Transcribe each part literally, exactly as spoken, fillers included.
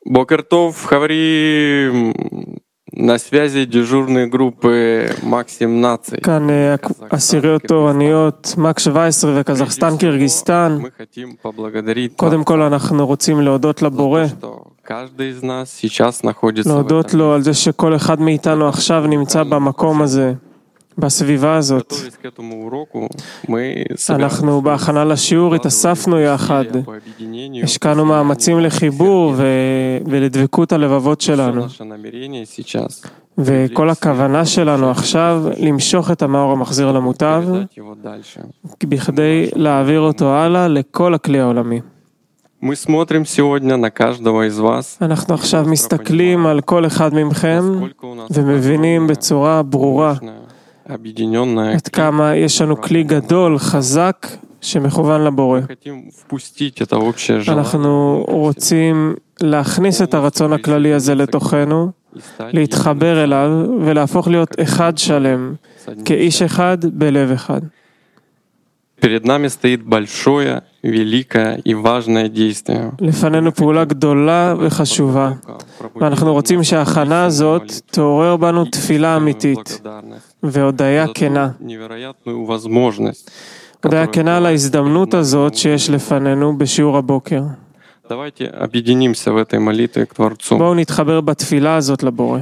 Бокер Тов, חברים, на связи дежурные группы Мак שבע עשרה. כאן עשיריות תורניות, מק שבע עשרה וקזחסטן, קירגיסטן. קודם כל אנחנו רוצים להודות לבורא, להודות לו על זה שכל אחד מאיתנו עכשיו נמצא במקום הזה, בסביבה הזאת. אנחנו בהכנה לשיעור התאספנו יחד, השקענו מאמצים לחיבור ו... ולדבקות הלבבות שלנו. וכל הכוונה שלנו עכשיו למשוך את המאור המחזיר למוטב, בכדי להעביר אותו הלאה לכל הכלי העולמי. אנחנו עכשיו מסתכלים על כל אחד מכם ומבינים בצורה ברורה עד כמה יש לנו כלי גדול, חזק, שמכוון לבורא. אנחנו רוצים להכניס את הרצון הכללי הזה לתוכנו, להתחבר אליו ולהפוך להיות אחד שלם, כאיש אחד בלב אחד. לפנינו פעולה גדולה וחשובה, ואנחנו רוצים שההכנה הזאת תעורר בנו תפילה אמיתית והודיה כנה. הודיה כנה על ההזדמנות הזאת שיש לפנינו בשיעור הבוקר. בואו נתחבר בתפילה הזאת לבורא.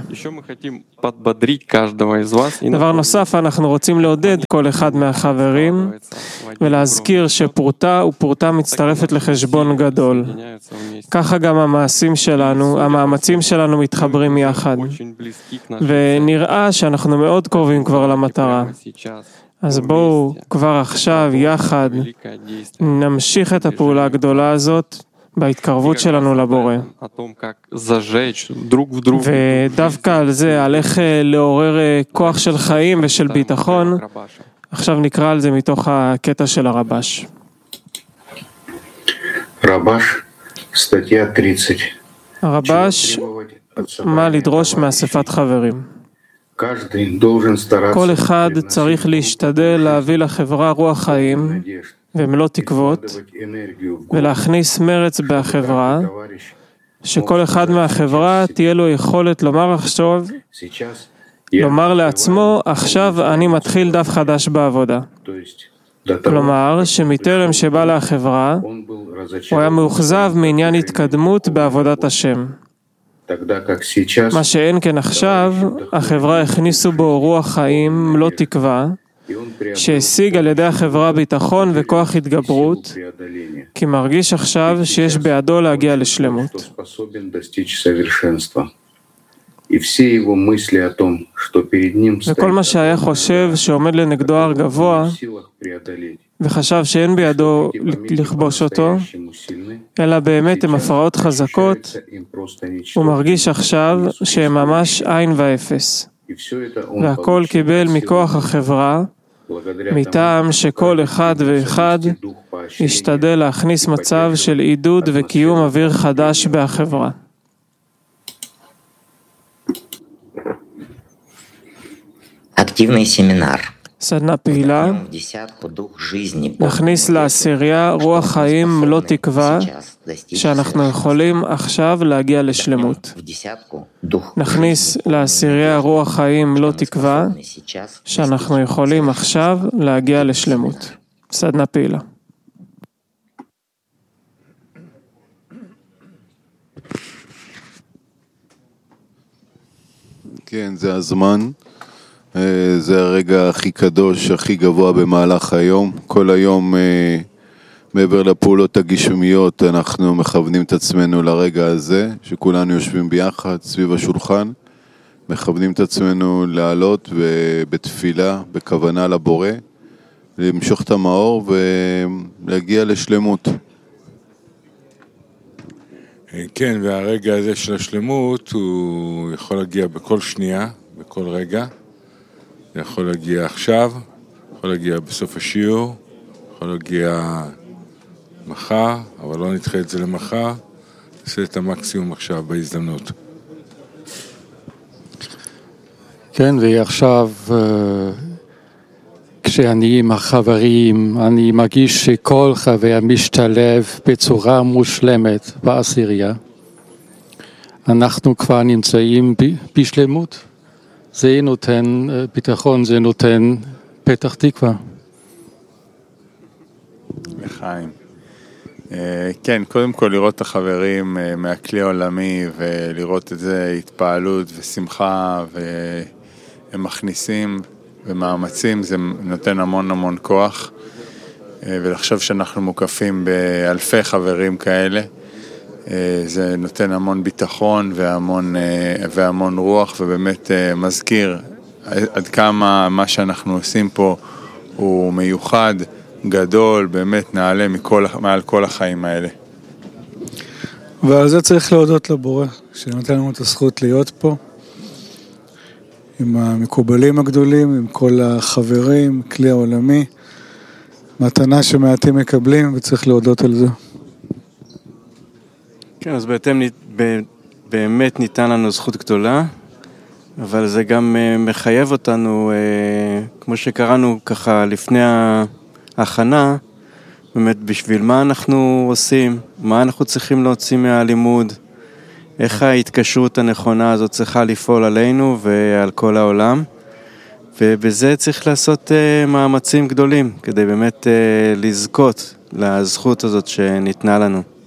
דבר נוסף, אנחנו רוצים לעודד כל אחד מהחברים ולהזכיר שפרוטה ופרוטה מצטרפת לחשבון גדול. ככה גם המעשים שלנו, המאמצים שלנו מתחברים יחד. ונראה שאנחנו מאוד קרובים כבר למטרה. אז בואו כבר עכשיו יחד נמשיך את הפעולה הגדולה הזאת בהתקרבות שלנו לבורא. ודווקא על זה, על איך לעורר כוח של חיים ושל ביטחון, עכשיו נקרא על זה מתוך הקטע של הרבש. רבש, סטטיה שלושים. הרבש, מה לדרוש מאספת חברים. כל אחד צריך להשתדל להביא לחברה רוח חיים ומלוא תקוות, ולהכניס מרץ בחברה, שכל אחד מהחברה תהיה לו יכולת לומר עכשיו, לומר לעצמו, עכשיו אני מתחיל דף חדש בעבודה. כלומר, שמטרם שבא לחברה, הוא היה מאוכזב מעניין התקדמות בעבודת השם. מה שאין כן עכשיו, החברה הכניסו בו רוח חיים, לא תקווה, שהשיג על ידי החברה ביטחון וכוח התגברות, כי מרגיש עכשיו שיש בידו להגיע לשלמות. וכל מה שהיה חושב שעומד לנגדו הר גבוה, וחשב שאין בידו לכבוש אותו, אלא באמת הם הפרעות חזקות, הוא מרגיש עכשיו שהם ממש עין ואפס. והכל קיבל מכוח החברה, מטעם שכל אחד ואחד ישתדל להכניס מצב של עידוד וקיום אוויר חדש בחברה. Активный семинар. סדנה פעילה, נכניס לעשירייה רוח חיים לא תקווה, שאנחנו יכולים עכשיו להגיע לשלמות. נכניס לעשירייה רוח חיים לא תקווה, שאנחנו יכולים עכשיו להגיע לשלמות. סדנה פעילה. כן, זה הזמן. זה הרגע הכי קדוש, הכי גבוה במהלך היום. כל היום, מעבר לפעולות הגשמיות, אנחנו מכוונים את עצמנו לרגע הזה, שכולנו יושבים ביחד סביב השולחן, מכוונים את עצמנו לעלות בתפילה, בכוונה לבורא, למשוך את המאור ולהגיע לשלמות. כן, והרגע הזה של השלמות הוא יכול להגיע בכל שנייה, בכל רגע. זה יכול להגיע עכשיו, יכול להגיע בסוף השיעור, יכול להגיע מחר, אבל לא נדחה את זה למחר, נעשה את המקסימום עכשיו בהזדמנות. כן, ועכשיו כשאני עם החברים, אני מרגיש שכל חבר משתלב בצורה מושלמת בעשירייה. אנחנו כבר נמצאים בשלמות. זה נותן ביטחון, זה נותן פתח תקווה. לחיים. כן, קודם כל לראות את החברים מהכלי העולמי ולראות את זה התפעלות ושמחה והם מכניסים ומאמצים, זה נותן המון המון כוח ולחשוב שאנחנו מוקפים באלפי חברים כאלה, זה נותן המון ביטחון והמון, והמון רוח ובאמת מזכיר עד כמה מה שאנחנו עושים פה הוא מיוחד, גדול, באמת נעלה מכל, מעל כל החיים האלה. ועל זה צריך להודות לבורא, שנתן לנו את הזכות להיות פה, עם המקובלים הגדולים, עם כל החברים, כלי העולמי, מתנה שמעטים מקבלים, וצריך להודות על זה. כן, אז בהתאם, באמת ניתן לנו זכות גדולה, אבל זה גם מחייב אותנו, כמו שקראנו ככה לפני ההכנה, באמת בשביל מה אנחנו עושים, מה אנחנו צריכים להוציא מהלימוד, איך ההתקשרות הנכונה הזאת צריכה לפעול עלינו ועל כל העולם, ובזה צריך לעשות מאמצים גדולים, כדי באמת לזכות לזכות הזאת שניתנה לנו.